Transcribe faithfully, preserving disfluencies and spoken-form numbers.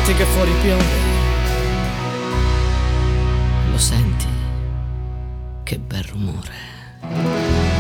senti che fuori piove? Lo senti? Che bel rumore.